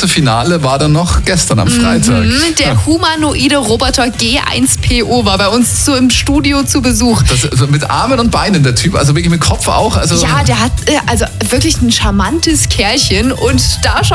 große Finale war dann noch gestern am Freitag. Der humanoide Roboter G1PO war bei uns so im Studio zu Besuch. Also mit Armen und Beinen der Typ, also wirklich mit Kopf auch. Also Ja, der hat also wirklich ein charmantes Kerlchen und da